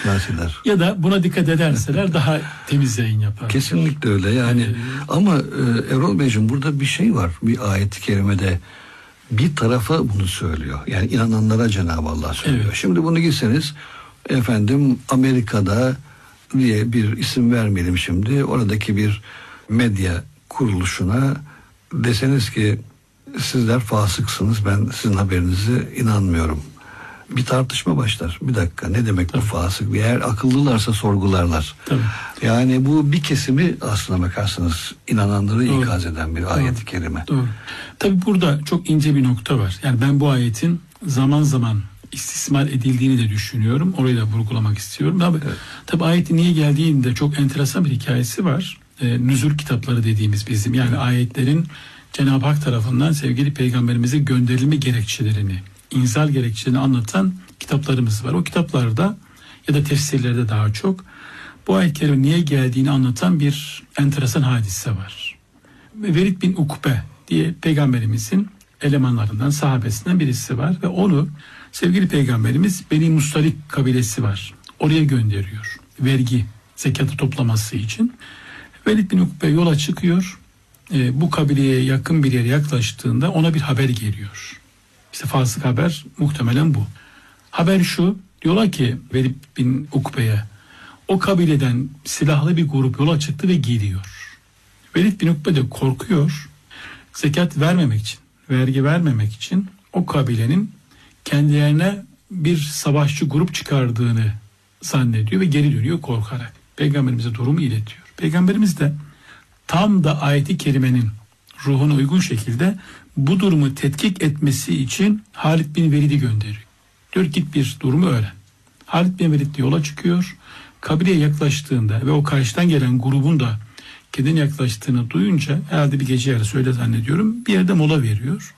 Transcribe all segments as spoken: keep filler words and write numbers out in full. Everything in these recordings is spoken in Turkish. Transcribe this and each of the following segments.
iflas eder. Ya da buna dikkat ederseler daha temiz yayın yapar. Kesinlikle öyle yani. Ee, ama e, Erol Beyciğim burada bir şey var. Bir ayet-i kerimede bir tarafa bunu söylüyor. Yani inananlara Cenab-ı Allah söylüyor. Evet. Şimdi bunu gitseniz efendim Amerika'da diye bir isim vermeyelim şimdi. Oradaki bir medya kuruluşuna deseniz ki sizler fasıksınız, ben sizin haberinize inanmıyorum. Bir tartışma başlar. Bir dakika, ne demek Tabii. bu fasık? Eğer akıllılarsa sorgularlar. Tabii. Yani bu bir kesimi aslına bakarsanız inananları Doğru. ikaz eden bir Doğru. ayet-i kerime. Doğru. Tabii burada çok ince bir nokta var. Yani ben bu ayetin zaman zaman istismar edildiğini de düşünüyorum. Orayı da vurgulamak istiyorum. Tabii, evet. tabii ayetin niye geldiğinde çok enteresan bir hikayesi var. Ee, nüzul kitapları dediğimiz bizim yani evet. ayetlerin Cenab-ı Hak tarafından sevgili peygamberimize gönderilme gerekçelerini, inzal gerekçelerini anlatan kitaplarımız var. O kitaplarda ya da tefsirlerde daha çok bu ayet-i kerime niye geldiğini anlatan bir enteresan hadise var. Velid bin Ukbe diye peygamberimizin elemanlarından, sahabesinden birisi var ve onu sevgili peygamberimiz Beni Mustalik kabilesi var. Oraya gönderiyor. Vergi, zekatı toplaması için. Velid bin Ukbe yola çıkıyor. E, bu kabileye yakın bir yere yaklaştığında ona bir haber geliyor. İşte fasık haber muhtemelen bu. Haber şu, diyorlar ki Velid bin Ukbe'ye o kabileden silahlı bir grup yola çıktı ve geliyor. Velid bin Ukbe de korkuyor. Zekat vermemek için, vergi vermemek için o kabilenin kendilerine bir savaşçı grup çıkardığını zannediyor ve geri dönüyor korkarak. Peygamberimize durumu iletiyor. Peygamberimiz de tam da ayet-i kerimenin ruhuna uygun şekilde bu durumu tetkik etmesi için Halid bin Velid'i gönderiyor. Diyor git bir durumu öğren. Halid bin Velid yola çıkıyor. Kabileye yaklaştığında ve o karşıdan gelen grubun da kendine yaklaştığını duyunca herhalde bir gece yarısı öyle zannediyorum bir yerde mola veriyor.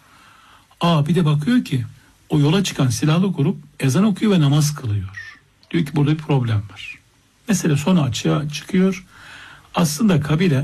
Aa bir de bakıyor ki o yola çıkan silahlı grup ezan okuyor ve namaz kılıyor. Diyor ki burada bir problem var. Mesele sonra açığa çıkıyor. Aslında kabile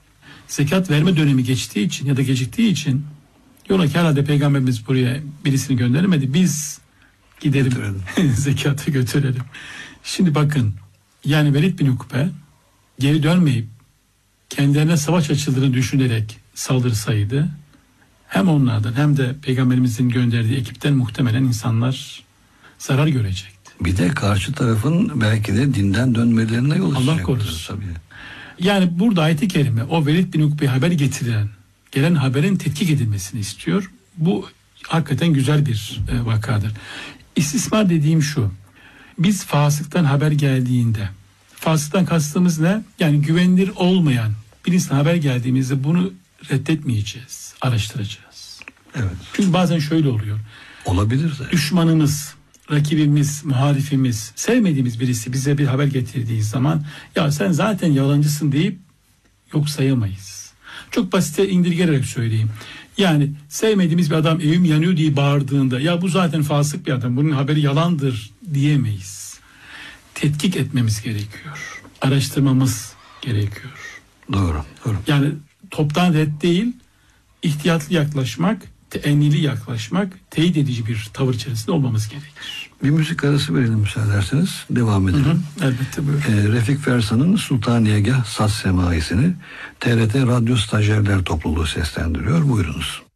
zekat verme dönemi geçtiği için ya da geciktiği için yola ki herhalde peygamberimiz buraya birisini göndermedi. Biz gidelim zekatı götürelim. Şimdi bakın yani Velid bin Ukbe geri dönmeyip kendilerine savaş açıldığını düşünerek saldırsaydı hem onlardan hem de peygamberimizin gönderdiği ekipten muhtemelen insanlar zarar görecekti. Bir de karşı tarafın belki de dinden dönmelerine yol açacaktır. Allah korusun. Tabii. Yani burada ayet-i kerime o Velid bin Ukbe'ye haber getiren, gelen haberin tetkik edilmesini istiyor. Bu hakikaten güzel bir e, vakadır. İstismar dediğim şu. Biz fasıktan haber geldiğinde, fasıktan kastımız ne? Yani güvenilir olmayan birisinden haber geldiğimizde bunu reddetmeyeceğiz, araştıracağız. Evet. Çünkü bazen şöyle oluyor. Olabilir de. Düşmanımız, rakibimiz, muhalifimiz, sevmediğimiz birisi bize bir haber getirdiği zaman ya sen zaten yalancısın deyip yok sayamayız. Çok basite indirgerek söyleyeyim. Yani sevmediğimiz bir adam evim yanıyor diye bağırdığında ya bu zaten fasık bir adam bunun haberi yalandır diyemeyiz. Tetkik etmemiz gerekiyor. Araştırmamız gerekiyor. Doğru. Doğru. Yani toptan red değil, ihtiyatlı yaklaşmak, teennili yaklaşmak, teyit edici bir tavır içerisinde olmamız gerekir. Bir müzik arası verelim müsaade ederseniz. Devam edelim. Hı hı, elbette buyurun. Ee, Refik Fersan'ın Sultaniyegah Saz Semaisini T R T Radyo Stajyerler Topluluğu seslendiriyor. Buyurunuz.